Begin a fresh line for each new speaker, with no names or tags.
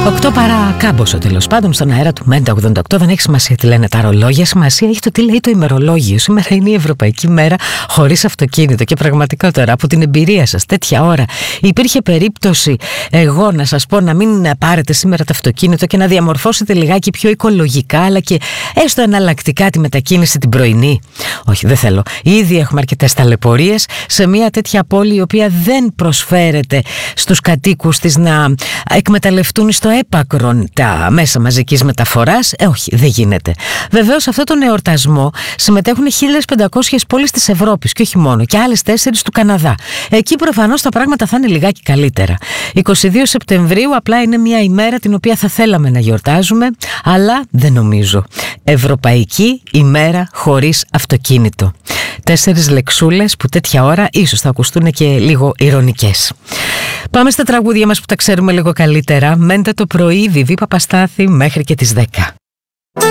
8 παρά κάμποσο, τέλος πάντων, στον αέρα του Μέντα 88. Δεν έχει σημασία τι λένε τα ρολόγια. Σημασία έχει το τι λέει το ημερολόγιο. Σήμερα είναι η Ευρωπαϊκή Μέρα χωρίς αυτοκίνητο. Και πραγματικά τώρα, από την εμπειρία σας, τέτοια ώρα, υπήρχε περίπτωση εγώ να σας πω να μην πάρετε σήμερα το αυτοκίνητο και να διαμορφώσετε λιγάκι πιο οικολογικά, αλλά και έστω εναλλακτικά τη μετακίνηση την πρωινή? Όχι, δεν θέλω. Ήδη έχουμε αρκετές ταλαιπωρίες σε μια τέτοια πόλη η οποία δεν προσφέρεται στους κατοίκους της να εκμεταλλευτούν στο έπακρον τα μέσα μαζικής μεταφοράς. Όχι, δεν γίνεται. Βεβαίως, σε αυτόν τον εορτασμό συμμετέχουν 1.500 πόλεις της Ευρώπης και όχι μόνο, και άλλες 4 του Καναδά. Εκεί προφανώς τα πράγματα θα είναι λιγάκι καλύτερα. 22 Σεπτεμβρίου απλά είναι μια ημέρα την οποία θα θέλαμε να γιορτάζουμε, αλλά δεν νομίζω. Ευρωπαϊκή ημέρα χωρίς αυτοκίνητο. 4 λεξούλες που τέτοια ώρα ίσως θα ακουστούν και λίγο ειρωνικές. Πάμε στα τραγούδια μας που τα ξέρουμε λίγο καλύτερα. Μέντα το πρωί, Βιβί Παπαστάθη, μέχρι και τις 10.